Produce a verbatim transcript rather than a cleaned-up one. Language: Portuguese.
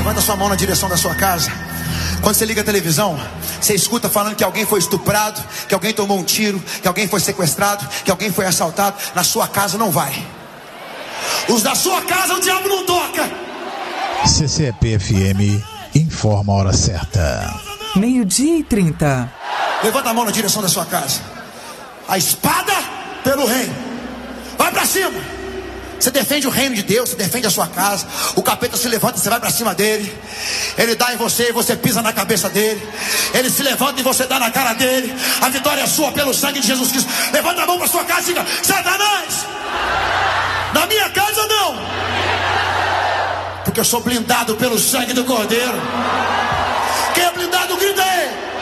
Levanta sua mão na direção da sua casa. Quando você liga a televisão, você escuta falando que alguém foi estuprado, que alguém tomou um tiro, que alguém foi sequestrado, que alguém foi assaltado. Na sua casa não vai. Os da sua casa o diabo não toca. C C E P F M informa a hora certa. Meio-dia e trinta. Levanta a mão na direção da sua casa. A espada pelo reino. Vai pra cima. Você defende o reino de Deus, você defende a sua casa. O capeta se levanta, você vai pra cima dele. Ele dá em você e você pisa na cabeça dele. Ele se levanta e você dá na cara dele. A vitória é sua pelo sangue de Jesus Cristo. Levanta a mão pra sua casa e diga: Satanás, na minha casa não, porque eu sou blindado pelo sangue do Cordeiro. Quem é blindado, grita aí.